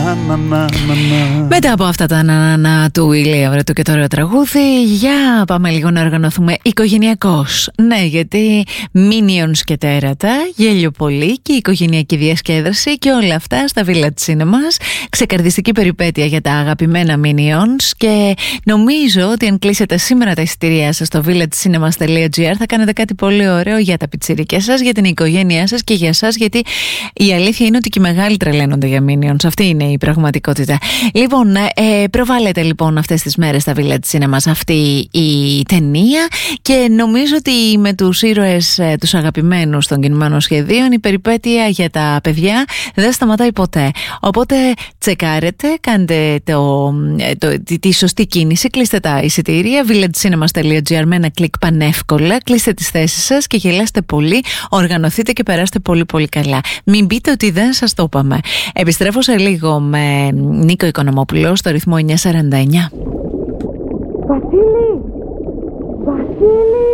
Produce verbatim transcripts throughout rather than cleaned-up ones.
Μετά από αυτά τα νανανά του Ηλία Βρετού και το ωραίο τραγούδι, για πάμε λίγο να οργανωθούμε οικογενειακώς. Ναι, γιατί Minions και τέρατα, γέλιο πολύ και οικογενειακή διασκέδαση και όλα αυτά στα Village Cinemas. Ξεκαρδιστική περιπέτεια για τα αγαπημένα Minions και νομίζω ότι αν κλείσετε σήμερα τα εισιτήριά σας στο villagecinema τελεία gr θα κάνετε κάτι πολύ ωραίο για τα πιτσιρικές σας, για την οικογένειά σας και για σας, γιατί η αλήθεια είναι ότι και οι μεγάλοι τρελαίνονται για Minions. Αυτή είναι η πραγματικότητα. Λοιπόν, ε, προβάλλεται λοιπόν αυτές τις μέρες στα Village Cinemas αυτή η ταινία και νομίζω ότι με τους ήρωες ε, τους αγαπημένους των κινημένων σχεδίων η περιπέτεια για τα παιδιά δεν σταματάει ποτέ. Οπότε τσεκάρετε, κάντε το, το, τη, τη σωστή κίνηση, κλείστε τα εισιτήρια villagecinema τελεία gr με ένα κλικ πανεύκολα, κλείστε τις θέσεις σας και γελάστε πολύ, οργανωθείτε και περάστε πολύ πολύ καλά. Μην πείτε ότι δεν σας το είπαμε. Επιστρέφω σε λίγο με Νίκο Οικονομόπουλο στο ρυθμό εννιακόσια σαράντα εννιά. Βασίλη! Βασίλη!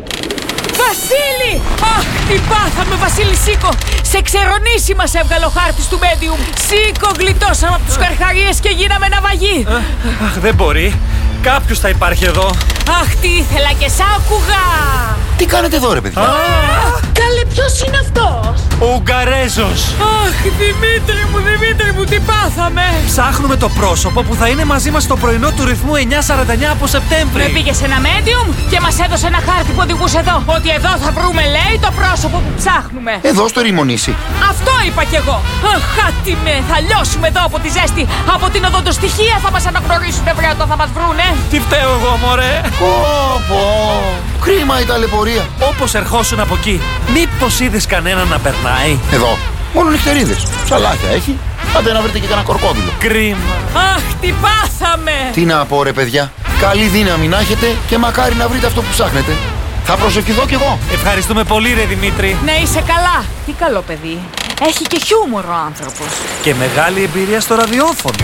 Βασίλη! Αχ, τι πάθαμε, Βασίλη, σήκω! Σε ξερονήσει μας έβγαλε ο χάρτης του Medium. Σήκω, γλιτώσαμε από τους καρχαρίες και γίναμε ναυαγοί. Αχ, δεν μπορεί. Κάποιος θα υπάρχει εδώ. Αχ, τι ήθελα και σ' άκουγα! Τι κάνετε εδώ, ρε παιδιά? Καλέ, ποιος είναι αυτός? Ο Ουγγαρέζος. Αχ, Δημήτρη μου, Δημήτρη μου, τι πάθαμε! Ψάχνουμε το πρόσωπο που θα είναι μαζί μας στο πρωινό του ρυθμού εννιακόσια σαράντα εννιά από Σεπτέμβρη. Με πήγε σε ένα medium και μας έδωσε ένα χάρτη που οδηγούσε εδώ. Ότι εδώ θα βρούμε, λέει, το πρόσωπο που ψάχνουμε. Εδώ στο Ρημονήσι. Αυτό είπα κι εγώ. Αχ, χάτι με, θα λιώσουμε εδώ από τη ζέστη. Από την οδοντοστοιχεία θα μας αναγνωρίσουν, βρε, όταν θα μας βρούνε. Τι φταίω εγώ, μωρέ? Πω, πω. Κρίμα η ταλαιπωρία. Όπως ερχόσουν από εκεί, μήπως είδες κανένα να περνάει? Εδώ, μόνο νυχτερίδες. Ψαλάκια έχει. Άντε να βρείτε και κανένα κορκόδιλο. Κρίμα. Αχ, τι πάθαμε! Τι να πω, ρε παιδιά. Καλή δύναμη να έχετε και μακάρι να βρείτε αυτό που ψάχνετε. Θα προσευχηθώ κι εγώ. Ευχαριστούμε πολύ, ρε Δημήτρη. Ναι, είσαι καλά. Τι καλό παιδί. Έχει και χιούμορ ο άνθρωπος. Και μεγάλη εμπειρία στο ραδιόφωνο.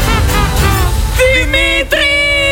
Δημήτρη!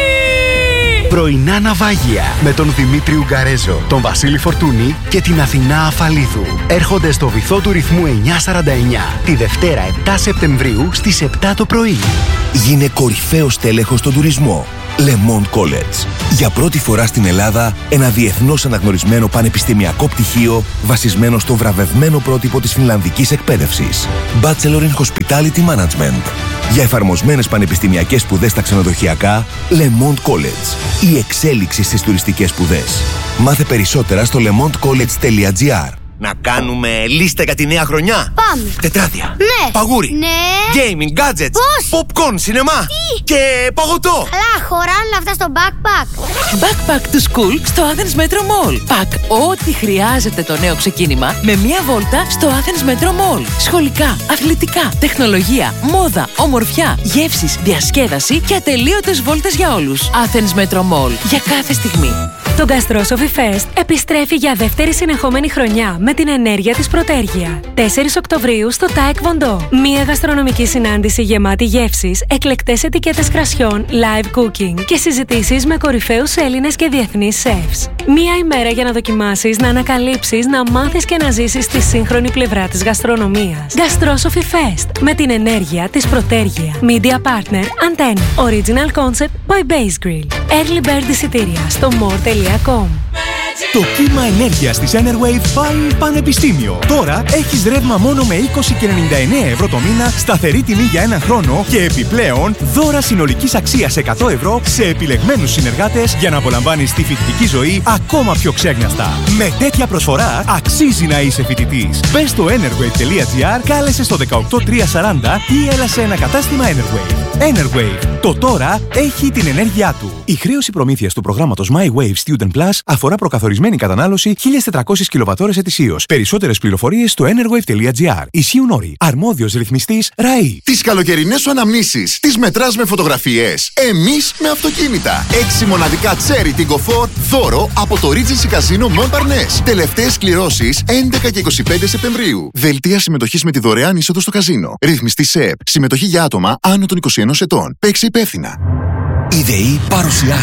Πρωινά ναυάγια με τον Δημήτρη Ουγγαρέζο, τον Βασίλη Φορτούνη και την Αθηνά Αφαλίδου. Έρχονται στο βυθό του ρυθμού εννιακόσια σαράντα εννιά τη Δευτέρα επτά Σεπτεμβρίου στις επτά το πρωί. Γίνε κορυφαίος τέλεχος στον τουρισμό. Le Monde College. Για πρώτη φορά στην Ελλάδα, ένα διεθνώς αναγνωρισμένο πανεπιστημιακό πτυχίο βασισμένο στο βραβευμένο πρότυπο της φινλανδικής εκπαίδευσης. Bachelor in Hospitality Management. Για εφαρμοσμένες πανεπιστημιακές σπουδές στα ξενοδοχειακά, Le Monde College. Η εξέλιξη στις τουριστικές σπουδές. Μάθε περισσότερα στο lemondecollege τελεία gr. Να κάνουμε λίστα για τη νέα χρονιά. Πάμε. Τετράδια. Ναι. Παγούρι. Ναι. Gaming, gadgets. Πώς? Popcorn, σινεμά. Τι? Και παγωτό. Καλά, χωράνε όλα αυτά στο backpack. Backpack to School στο Athens Metro Mall. Πακ ό,τι χρειάζεται το νέο ξεκίνημα με μία βόλτα στο Athens Metro Mall. Σχολικά, αθλητικά, τεχνολογία, μόδα, ομορφιά, γεύσεις, διασκέδαση και ατελείωτες βόλτες για όλους. Athens Metro Mall. Για κάθε στιγμή. Το Gastrosophy Fest επιστρέφει για δεύτερη συνεχόμενη χρονιά με την ενέργεια της Πρωτέργεια. τέσσερις Οκτωβρίου στο Taek Vondo. Μία γαστρονομική συνάντηση γεμάτη γεύσεις, εκλεκτές ετικέτες κρασιών, live cooking και συζητήσεις με κορυφαίους Έλληνες και διεθνείς chefs. Μία ημέρα για να δοκιμάσεις, να ανακαλύψεις, να μάθεις και να ζήσεις τη σύγχρονη πλευρά της γαστρονομίας. Gastrosophy Fest με την ενέργεια της Πρωτέργεια. Media Partner Antenna. Original Concept by Base Grill. Early Bird εισιτήρια στο more τελεία com. Το κύμα ενέργειας της Enerwave πάει πανεπιστήμιο. Τώρα έχεις ρεύμα μόνο με είκοσι και ενενήντα εννέα ευρώ το μήνα, σταθερή τιμή για ένα χρόνο και επιπλέον δώρα συνολικής αξίας εκατό ευρώ σε επιλεγμένους συνεργάτες για να απολαμβάνεις τη φοιτητική ζωή ακόμα πιο ξέγνιαστα. Με τέτοια προσφορά αξίζει να είσαι φοιτητής. Μπες στο enerwave τελεία gr, κάλεσε στο δεκαοκτώ τριακόσια σαράντα ή έλα σε ένα κατάστημα Enerwave. Enerwave. Το τώρα έχει την ενέργειά του. Η χρέωση προμήθειας του προγράμματος My Wave Student Plus αφορά προκαθορισμένη κατανάλωση χίλιες τετρακόσιες κιλοβατόρες ετησίως. Περισσότερες πληροφορίες στο enerwave τελεία gr. Ισχύουν όροι. Αρμόδιος ρυθμιστής ΡΑΗ. Τις καλοκαιρινές σου αναμνήσεις τις μετράς με φωτογραφίες. Εμείς με αυτοκίνητα. Έξι μοναδικά Cherry Tiggo φορ δώρο από το Regency Casino Montparnasse. Τελευταίες κληρώσεις έντεκα και είκοσι πέντε Σεπτεμβρίου. Δελτία συμμετοχής με τη δωρεάν είσοδο στο καζίνο. Ρυθμιστή ΣΕΠ. Συμμετοχή για άτομα άνω των είκοσι ενός ετών. Παίξε υπεύθυνα. Η ΔΕΗ παρουσιάζει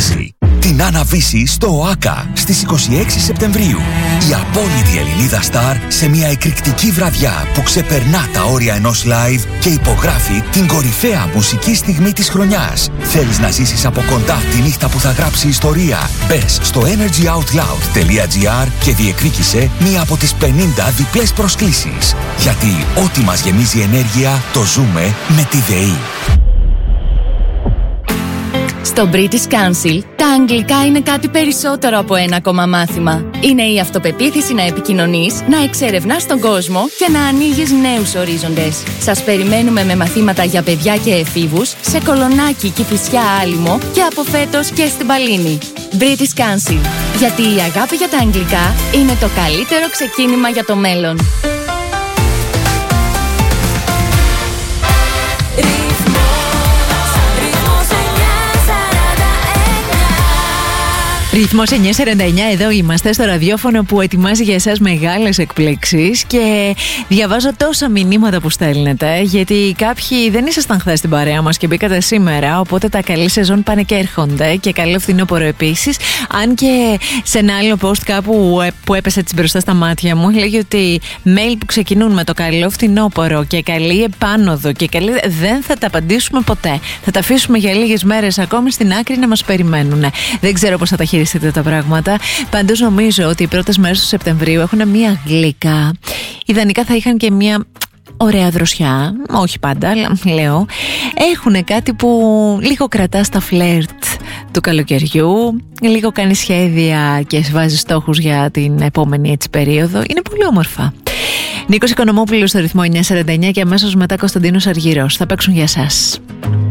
Την Άννα Βύση στο ΟΑΚΑ στις είκοσι έξι Σεπτεμβρίου. Η απόλυτη Ελληνίδα Σταρ σε μια εκρηκτική βραδιά που ξεπερνά τα όρια ενός live και υπογράφει την κορυφαία μουσική στιγμή της χρονιάς. Θέλεις να ζήσεις από κοντά τη νύχτα που θα γράψει ιστορία? Μπες στο energyoutloud.gr και διεκδίκησε μία από τις πενήντα διπλές προσκλήσεις. Γιατί ό,τι μας γεμίζει ενέργεια το ζούμε με τη ΔΕΗ. Στο British Council, τα αγγλικά είναι κάτι περισσότερο από ένα ακόμα μάθημα. Είναι η αυτοπεποίθηση να επικοινωνείς, να εξερευνάς τον κόσμο και να ανοίγεις νέους ορίζοντες. Σας περιμένουμε με μαθήματα για παιδιά και εφήβους σε Κολονάκι, Κηφισιά, Άλυμο και από φέτος και στην Παλίνη. British Council. Γιατί η αγάπη για τα αγγλικά είναι το καλύτερο ξεκίνημα για το μέλλον. Ρυθμός εννιά σαράντα εννιά, εδώ είμαστε στο ραδιόφωνο που ετοιμάζει για εσάς μεγάλες εκπλήξεις και διαβάζω τόσα μηνύματα που στέλνετε, γιατί κάποιοι δεν ήσασταν χθες στην παρέα μας και μπήκατε σήμερα, οπότε τα καλή σεζόν πάνε και έρχονται και καλό φθινόπωρο επίσης. Αν και σε ένα άλλο post κάπου που έπεσε έτσι μπροστά στα μάτια μου, λέγει ότι mail που ξεκινούν με το καλό φθινόπωρο και καλή επάνωδο και καλή, δεν θα τα απαντήσουμε ποτέ. Θα τα αφήσουμε για λίγες μέρες ακόμη στην άκρη να μας περιμένουν. Δεν ξέρω πώς θα τα χειριστείτε τα πράγματα. Πάντως νομίζω ότι οι πρώτες μέρες του Σεπτεμβρίου έχουν μία γλύκα. Ιδανικά θα είχαν και μία ωραία δροσιά. Όχι πάντα, αλλά λέω. Έχουν κάτι που λίγο κρατά στα φλερτ του καλοκαιριού, λίγο κάνει σχέδια και βάζει στόχους για την επόμενη έτσι περίοδο. Είναι πολύ όμορφα. Νίκος Οικονομόπουλος στο ρυθμό εννιά σαράντα εννιά και αμέσως μετά Κωνσταντίνος Αργυρός. Θα παίξουν για σας.